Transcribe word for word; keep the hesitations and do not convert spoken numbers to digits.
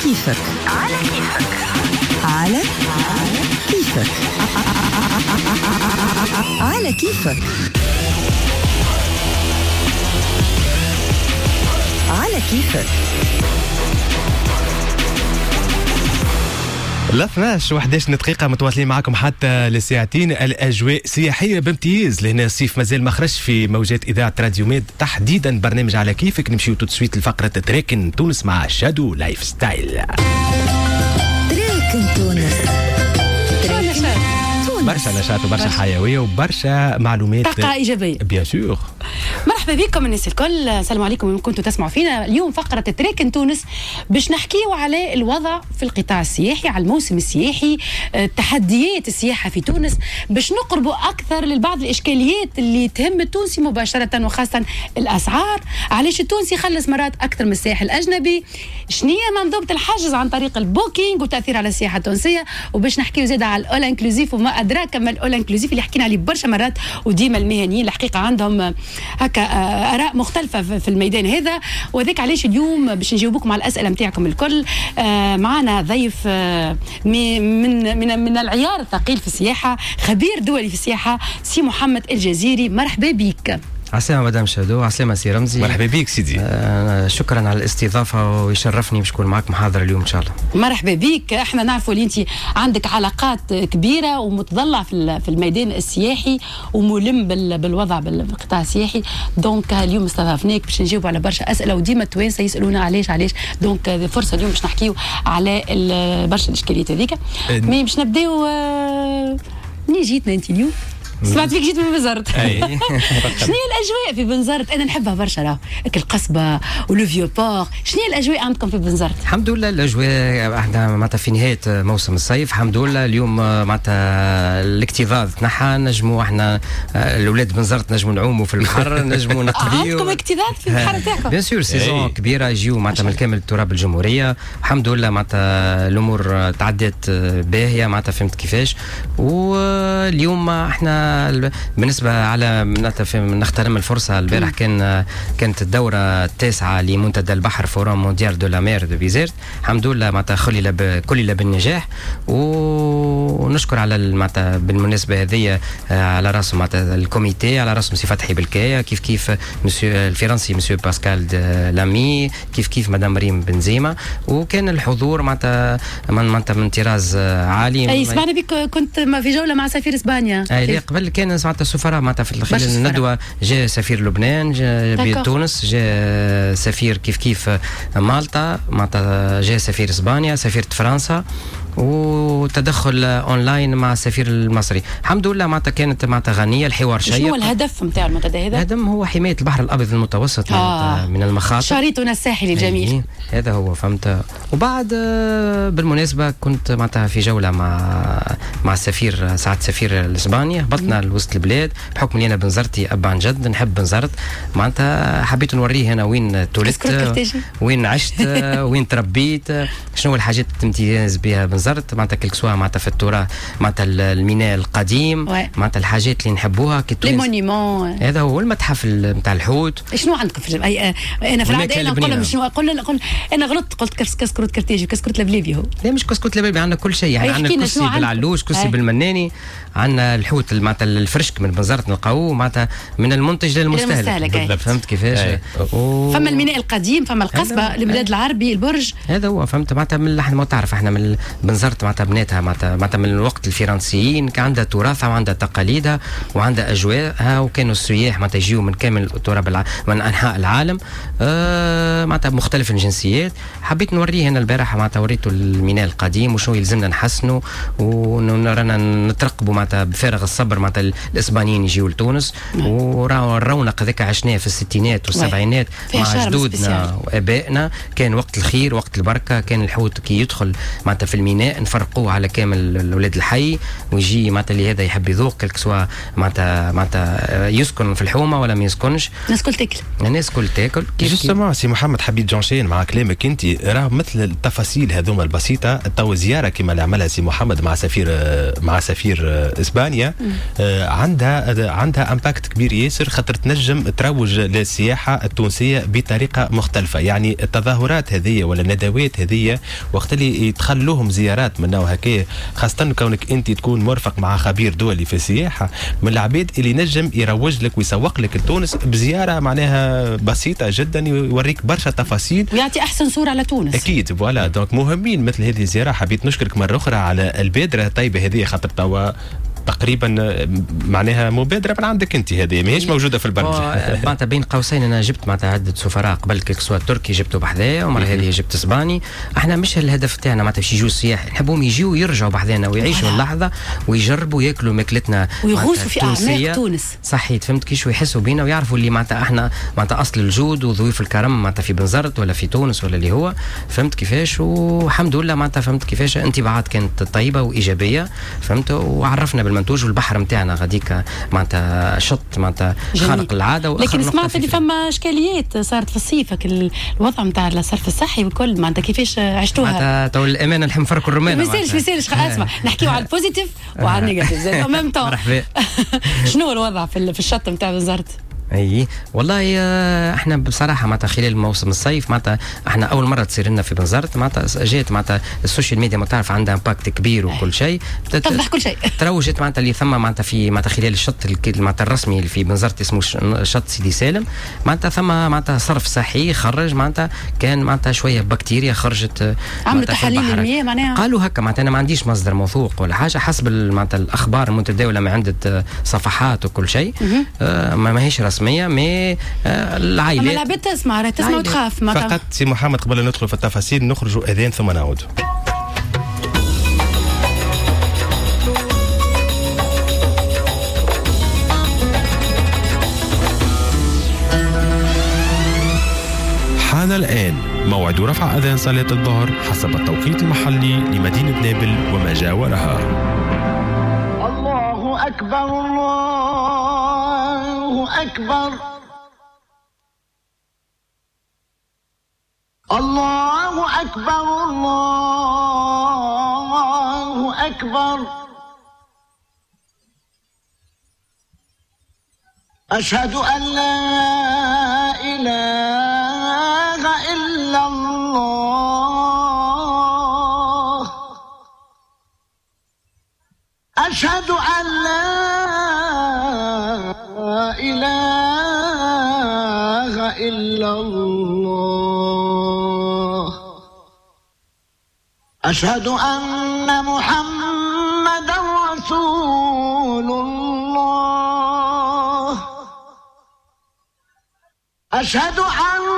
كيفك على كيفك على كيفك على كيفك على كيفك. لا اثناش واحد عشرين دقيقة متواصلين معكم حتى لساعتين. الأجواء سياحية بامتياز، لهنا الصيف مازال ما خرجش في موجات إذاعة راديو ميد، تحديدا برنامج على كيفك. نمشيو تسويت لفقرة تراكن تونس مع شادو لايف ستايل. تراكن تونس، برشا نشاط وبرشا حيوية وبرشا معلومات، طاقة إيجابية بيان سور. مرحبا بكم الناس الكل، السلام عليكم وين كنتوا تسمعوا فينا. اليوم فقرة تراكن تونس باش نحكيو على الوضع في القطاع السياحي، على الموسم السياحي، تحديات السياحة في تونس، باش نقربوا أكثر لبعض الإشكاليات اللي تهم التونسي مباشرة، وخاصة الأسعار. علاش التونسي يخلص مرات أكثر من الساحل الأجنبي، شنية منظومة الحجز عن طريق البوكينج وتأثير على السياحة التونسية، وباش نحكيو زيادة على الأول انكلوزيف وما أدراك ما الأول انكلوزيف اللي حكينا عليه برشا مرات. وديما المهنيين الحقيقة عندهم هكا آراء مختلفة في الميدان هذا، وذاك علاش اليوم باش نجاوبكم على الأسئلة متاعكم الكل. آه معنا ضيف آه من من من العيار الثقيل في السياحة، خبير دولي في السياحة، سي محمد الجزيري. مرحبا بك. عسلامة مدام شادو، عسلامة سي رمزي. مرحبا بك سيدي. آه شكرا على الاستضافة، ويشرفني باش نكون معك محاضرة اليوم إن شاء الله. مرحبا بك. احنا نعرفوا اللي انت عندك علاقات كبيرة ومتضلع في في الميدان السياحي وملم بالوضع بالقطاع السياحي، دونك اليوم استضافناك باش نجاوب على برشا أسئلة، وديما التوانسة يسألونا علاش علاش، دونك فرصة اليوم باش نحكيو على برشا الإشكاليات هذيك. مي باش نبداو. منين جيتنا انت اليوم؟ سمعت فيك جيت من بنزرت. شنو هي الاجواء في بنزرت؟ انا نحبها برشا، راه القصبه ولو فيو بور. شنو هي الاجواء عندكم في بنزرت؟ الحمد لله الاجواء احنا معناتها في نهايه موسم الصيف، الحمد لله. اليوم معناتها الاكتظاظ تنحى، نجموا احنا الاولاد بنزرت نجموا نعوموا في البحر، نجموا نقضيوا. عندكم اكتظاظ في البحر تاعكم؟ بيان سور، سيزون كبيره يجيو معناتها من كامل تراب الجمهوريه، الحمد لله. معناتها الامور تعدت باهيه، معناتها فهمت كيفاش. واليوم احنا بالنسبه على نخترم الفرصه، البارح كان كانت الدوره التاسعه لمنتدى البحر فورم مونديال دو لا مير دو بيزيرت، الحمد لله معناتها خلل كلل بالنجاح. ونشكر على معناتها بالمناسبه هذه على راس معناتها الكوميتي، على راس مسيو فتحي بالكايه، كيف كيف مسيو الفرنسي مسيو باسكال لامي، كيف كيف مدام مريم بنزيمه. وكان الحضور معناتها معناتها من طراز عالي. اي سمعنا بك كنت في جوله مع سفير اسبانيا. اي قبل كان سمعت السفراء معناتها في خلال الندوه، جاء سفير لبنان، جاء تونس، جاء سفير كيف كيف مالطا، معناتها جاء سفير اسبانيا، سفيرة فرنسا، وتدخل اونلاين مع السفير المصري. الحمد لله معناتها كانت معناتها غنيه، الحوار شيق. شنو الهدف نتاع المنتدى هذا؟ الهدف هو حمايه البحر الابيض المتوسط آه. من المخاطر، شريطنا الساحلي الجميل. أيه. هذا هو فهمت. وبعد بالمناسبه كنت معناتها في جوله مع مع السفير سعد سفير الاسباني، هبطنا لوسط البلاد بحكم اللي انا بنزرتي اب عن جد، نحب بنزرت معناتها. حبيت نوريه هنا وين تولدت، وين عشت، وين تربيت، شنو الحاجات الامتياز بها بنزرت، معناتها كل سوا معناتها في التراث، معناتها الميناء القديم، معناتها الحاجات اللي نحبوها لي مونيمون. هذا هو المتحف نتاع الحوت. شنو عندكم في أي... انا في العاده انا نقول لهم شنو اقول نقول انا غلطت، قلت كسكروت كرتيجي كسكروت لبليبي. هو لا مش كسكروت لبليبي، عندنا كل شيء يعني. عندنا كرسي بالعلوش، كرسي بالمناني، عندنا الحوت معناتها الفرشك من بنزرت نلقاوه معناتها من المنتج للمستهلك. فهمت كيفاش؟ و... فما الميناء القديم، فما القصبه، البلاد العربي، البرج. هذا هو فهمت معناتها. من احنا ما تعرف احنا من بنزرت معناتها بناتها معناتها معناتها من الوقت الفرنسيين كان عندها تراثها وعندها تقاليدها وعندها اجواءها، وكانوا السياح معناتها يجيو من كامل تراب الع... من انحاء العالم آه معناتها بمختلف الجنسيات. حبيت نوريه هنا البارحه معناتها، وريته الميناء القديم وشنو يلزمنا نحسنه، ورانا نترقبوا معناتها بفارغ الصبر معناتها الاسبانيين يجيو لتونس. وراو الرونق ذاك عشناه في الستينات والسبعينات مع جدودنا وابائنا، كان وقت الخير، وقت البركه، كان الحوت كي يدخل معناتها في الميناء الماء نفرقوه على كامل الاولاد الحي، ويجي معناتها اللي هذا يحب يذوق كلك سوا معناتها معناتها يسكن في الحومه ولا ما يسكنش. الناس كل تاكل الناس كل تاكل. جوستومون سي محمد حبيت جونشين مع كلامك انت، راه مثل التفاصيل هذوما البسيطه تو زياره كما اللي عملها سي محمد مع سفير مع سفير اسبانيا آه عندها عندها امباكت كبير ياسر، خاطر تنجم تروج للسياحه التونسيه بطريقه مختلفه. يعني التظاهرات هذه ولا الندوات هذه وقت اللي يدخل لهم زيارات من نوع هكا، خاصه كونك انت تكون مرفق مع خبير دولي في السياحه، من العباد اللي نجم يروج لك ويسوق لك لتونس بزياره معناها بسيطه جدا، يوريك برشا تفاصيل ويعطي احسن صوره على تونس. اكيد فوالا. دونك مهمين مثل هذه الزياره. حبيت نشكرك مره اخرى على البادره الطيبه هذه، خاطر توا تقريبا معناها مبادره من عندك انت، هذه ماهيش موجوده في البرنامج. معناتها بين قوسين انا جبت معناتها عده سفراء قبل كيك سوا تركي جبته بحذايا، ومره هذه جبت اسباني. احنا مش الهدف تاعنا معناتها باش يجوا السياح، نحبهم يجيوا يرجعوا بحذانا ويعيشوا اللحظه ويجربوا ياكلوا ماكلتنا ويغوصوا في اعماق تونس. صحيت فهمت كيش، ويحسوا بينا ويعرفوا اللي معناتها احنا معناتها اصل الجود وضيوف الكرم معناتها في بنزرت ولا في تونس ولا اللي هو فهمت كيفاش. والحمد لله معناتها فهمت كيفاش انطباعات كانت طيبه وايجابيه فهمت، وعرفنا بالمنتوج والبحر نتاعنا غاديك معناتها شط معناتها خارق العاده. لكن سمعت اللي فما اشكاليات صارت في الصيف، الوضع نتاع الصرف الصحي والكل معناتها كيفاش عشتوها؟ معناتها تو الامانه نحب نفركوا الرمانه. ما يصيرش ما يصيرش اسمع نحكيو على البوزيتيف وعلى النيجاتيف زي ميم طون. مرحبا. شنو الوضع في في الشط نتاع وزارة؟ اي والله احنا بصراحه معناتها خلال موسم الصيف معناتها احنا اول مره تصير لنا في بنزرت معناتها جات معناتها السوشيال ميديا ما تعرف عندها امباكت كبير وكل شيء، توضح كل شيء. تروجت معناتها اللي ثم معناتها في معناتها خلال الشط معناتها الرسمي اللي في بنزرت اسمه شط سيدي سالم، معناتها ثم معناتها صرف صحي خرج معناتها كان معناتها شويه بكتيريا خرجت. عملوا تحاليل المياه معناها قالوا هكا معناتها انا ما عنديش مصدر موثوق ولا حاجه، حسب معناتها الاخبار المتداوله من عده صفحات وكل شيء آه ما ماهيش رسميه مي العائلات. اما العباد تسمع راه تسمع وتخاف. فقط سي محمد قبل أن ندخل في التفاصيل نخرجوا اذان ثم نعود. حان الآن موعد رفع أذان صلاة الظهر حسب التوقيت المحلي لمدينة نابل وما جاورها. الله أكبر الله أكبر الله أكبر الله أكبر أشهد أن لا إله إلا الله أشهد أن لا إله إلا الله أشهد أن محمدا رسول الله أشهد أن